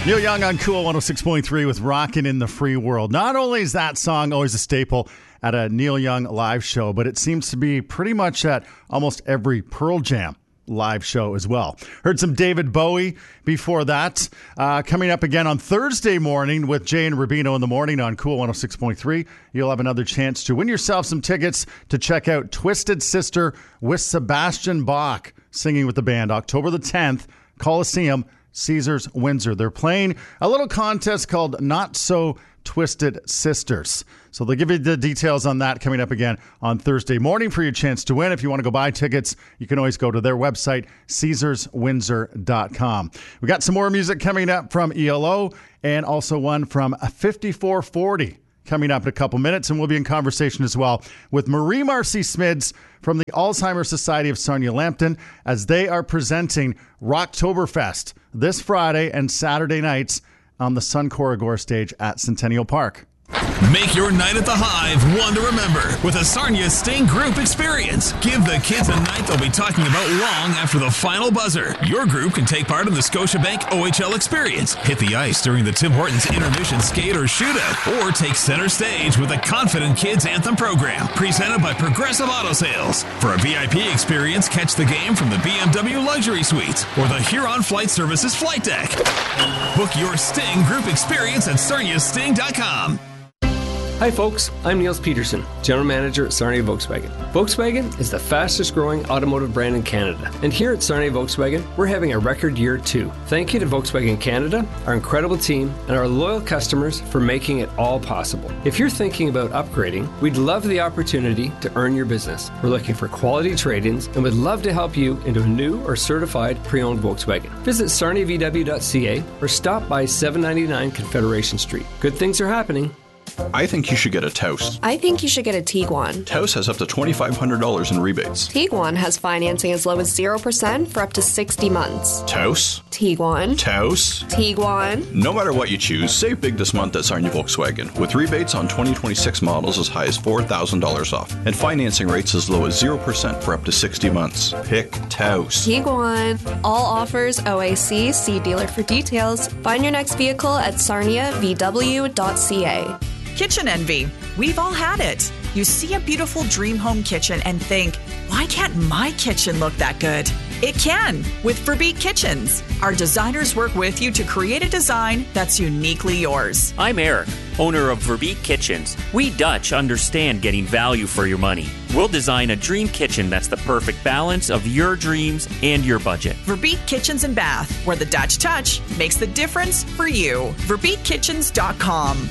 Neil Young on Cool 106.3 with Rockin' in the Free World. Not only is that song always a staple at a Neil Young live show, but it seems to be pretty much at almost every Pearl Jam live show as well. Heard some David Bowie before that. Coming up again on Thursday morning with Jay and Rubino in the morning on Cool 106.3. You'll have another chance to win yourself some tickets to check out Twisted Sister with Sebastian Bach singing with the band October the 10th, Coliseum, Caesars, Windsor. They're playing a little contest called Not So Twisted Sisters. So they'll give you the details on that coming up again on Thursday morning for your chance to win. If you want to go buy tickets, you can always go to their website, CaesarsWindsor.com. We got some more music coming up from ELO and also one from 5440 coming up in a couple minutes, and we'll be in conversation as well with Marie Marcy Smids from the Alzheimer's Society of Sarnia Lambton as they are presenting Rocktoberfest this Friday and Saturday nights on the Suncor Agora stage at Centennial Park. Make your night at the Hive one to remember with a Sarnia Sting Group experience. Give the kids a night they'll be talking about long after the final buzzer. Your group can take part in the Scotiabank OHL experience, hit the ice during the Tim Hortons intermission skate or shootout, or take center stage with the Confident Kids Anthem program, presented by Progressive Auto Sales. For a VIP experience, catch the game from the BMW Luxury Suites or the Huron Flight Services flight deck. Book your Sting Group experience at sarniasting.com. Hi folks, I'm Niels Peterson, General Manager at Sarnia Volkswagen. Volkswagen is the fastest growing automotive brand in Canada, and here at Sarnia Volkswagen, we're having a record year too. Thank you to Volkswagen Canada, our incredible team, and our loyal customers for making it all possible. If you're thinking about upgrading, we'd love the opportunity to earn your business. We're looking for quality trade-ins and would love to help you into a new or certified pre-owned Volkswagen. Visit sarniavw.ca or stop by 799 Confederation Street. Good things are happening. I think you should get a Taos. I think you should get a Tiguan. Taos has up to $2,500 in rebates. Tiguan has financing as low as 0% for up to 60 months. Taos? Tiguan. Taos? Tiguan. No matter what you choose, save big this month at Sarnia Volkswagen with rebates on 2026 models as high as $4,000 off and financing rates as low as 0% for up to 60 months. Pick Taos. Tiguan. All offers OAC. See dealer for details. Find your next vehicle at sarniavw.ca. Kitchen envy. We've all had it. You see a beautiful dream home kitchen and think, why can't my kitchen look that good? It can with Verbeek Kitchens. Our designers work with you to create a design that's uniquely yours. I'm Eric, owner of Verbeek Kitchens. We Dutch understand getting value for your money. We'll design a dream kitchen that's the perfect balance of your dreams and your budget. Verbeek Kitchens and Bath, where the Dutch touch makes the difference for you. VerbeekKitchens.com.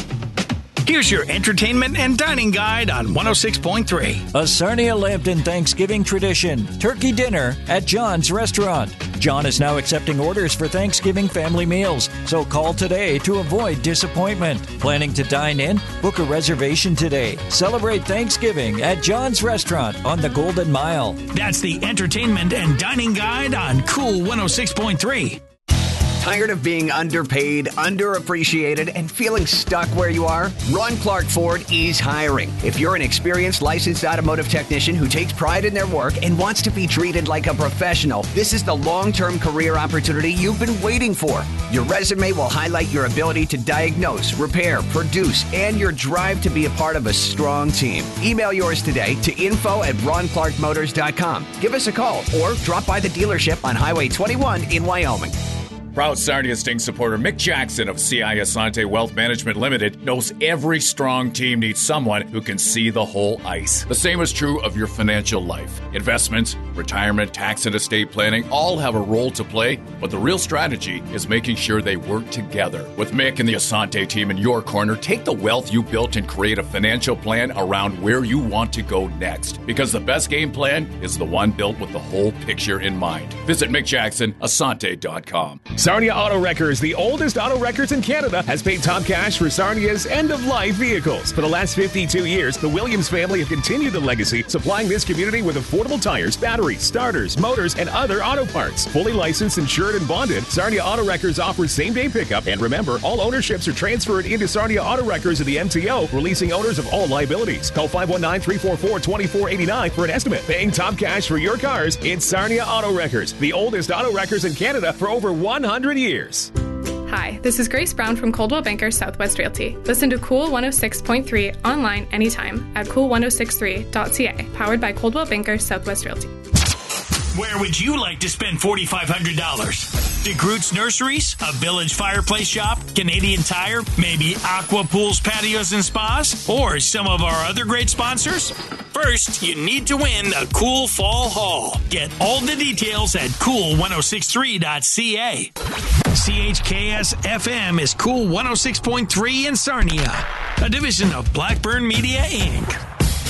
Here's your entertainment and dining guide on 106.3. A Sarnia Lambton Thanksgiving tradition, turkey dinner at John's Restaurant. John is now accepting orders for Thanksgiving family meals, so call today to avoid disappointment. Planning to dine in? Book a reservation today. Celebrate Thanksgiving at John's Restaurant on the Golden Mile. That's the entertainment and dining guide on Cool 106.3. Tired of being underpaid, underappreciated, and feeling stuck where you are? Ron Clark Ford is hiring. If you're an experienced licensed automotive technician who takes pride in their work and wants to be treated like a professional, this is the long-term career opportunity you've been waiting for. Your resume will highlight your ability to diagnose, repair, produce, and your drive to be a part of a strong team. Email yours today to info@ronclarkmotors.com. Give us a call or drop by the dealership on Highway 21 in Wyoming. Proud Sarnia Sting supporter Mick Jackson of CI Asante Wealth Management Limited knows every strong team needs someone who can see the whole ice. The same is true of your financial life. Investments, retirement, tax and estate planning all have a role to play, but the real strategy is making sure they work together. With Mick and the Asante team in your corner, take the wealth you built and create a financial plan around where you want to go next. Because the best game plan is the one built with the whole picture in mind. Visit MickJacksonAsante.com. Sarnia Auto Wreckers, the oldest auto wreckers in Canada, has paid top cash for Sarnia's end-of-life vehicles. For the last 52 years, the Williams family have continued the legacy, supplying this community with affordable tires, batteries, starters, motors, and other auto parts. Fully licensed, insured, and bonded, Sarnia Auto Wreckers offers same-day pickup. And remember, all ownerships are transferred into Sarnia Auto Wreckers of the MTO, releasing owners of all liabilities. Call 519-344-2489 for an estimate. Paying top cash for your cars, it's Sarnia Auto Wreckers, the oldest auto wreckers in Canada for over 100 years. Hi, this is Grace Brown from Coldwell Banker Southwest Realty. Listen to Cool 106.3 online anytime at cool1063.ca, powered by Coldwell Banker Southwest Realty. Where would you like to spend $4,500? DeGroote's Nurseries, a Village Fireplace Shop, Canadian Tire, maybe Aqua Pools, Patios, and Spas, or some of our other great sponsors? First, you need to win a cool fall haul. Get all the details at cool1063.ca. CHKS FM is Cool 106.3 in Sarnia, a division of Blackburn Media, Inc.